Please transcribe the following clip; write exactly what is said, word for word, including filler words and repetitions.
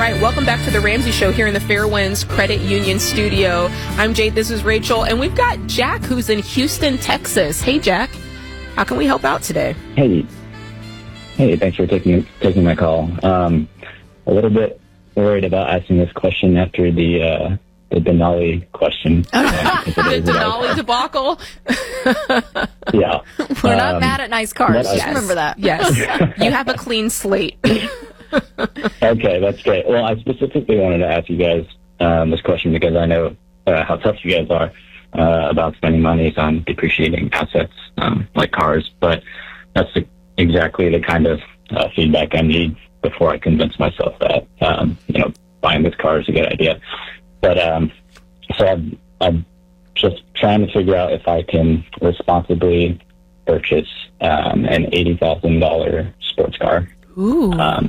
right, welcome back to the Ramsey Show here in the Fairwinds Credit Union studio. I'm Jade, this is Rachel, and we've got Jack who's in Houston, Texas. Hey, Jack, how can we help out today? Hey, hey, thanks for taking taking my call. Um, a little bit worried about asking this question after the uh, the Denali question. Uh, the Denali debacle? Yeah. We're not um, mad at nice cars. Just yes. remember that. Yes. You have a clean slate. Okay, that's great. Well, I specifically wanted to ask you guys um, this question because I know uh, how tough you guys are uh, about spending money on depreciating assets um, like cars, but that's the, exactly the kind of uh, feedback I need before I convince myself that, um, you know, buying this car is a good idea. But um, so I'm, I'm just trying to figure out if I can responsibly purchase um, an eighty thousand dollars sports car. Ooh. Um,